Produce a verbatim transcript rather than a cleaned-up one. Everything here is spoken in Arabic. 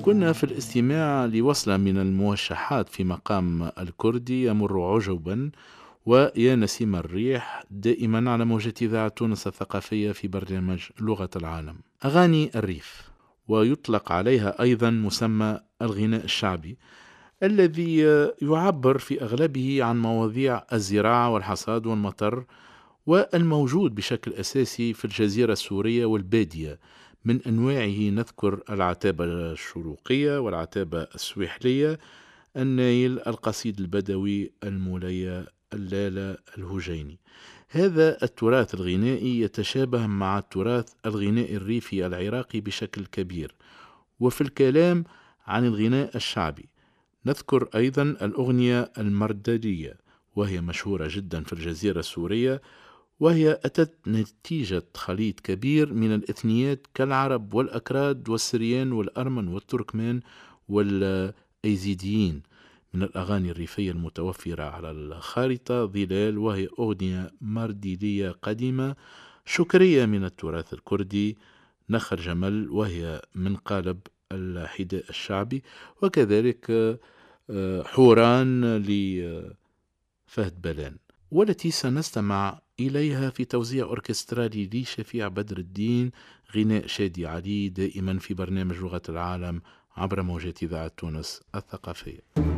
كنا في الاستماع لوصلة من الموشحات في مقام الكردي يمر عجبا ويا نسيم الريح دائما على موجة إذاعة تونس الثقافية في برنامج لغة العالم. أغاني الريف، ويطلق عليها أيضا مسمى الغناء الشعبي، الذي يعبر في أغلبه عن مواضيع الزراعة والحصاد والمطر، والموجود بشكل أساسي في الجزيرة السورية والبادية. من أنواعه نذكر العتابة الشروقية والعتابة السويحلية، النايل، القصيد البدوي، المولية، اللالة، الهجيني. هذا التراث الغنائي يتشابه مع التراث الغنائي الريفي العراقي بشكل كبير. وفي الكلام عن الغناء الشعبي نذكر أيضا الأغنية المردلية، وهي مشهورة جدا في الجزيرة السورية، وهي أتت نتيجة خليط كبير من الإثنيات كالعرب والأكراد والسريان والأرمن والتركمان والأيزيديين. من الأغاني الريفية المتوفرة على الخارطة ظلال، وهي أغنية مرديلية قديمة شكرية من التراث الكردي، نخر جمل، وهي من قالب الحداء الشعبي، وكذلك حوران لفهد بلان، والتي سنستمع إليها في توزيع أوركسترالي لشفيع بدر الدين، غناء شادي علي، دائما في برنامج لغة العالم عبر موجات إذاعة تونس الثقافية.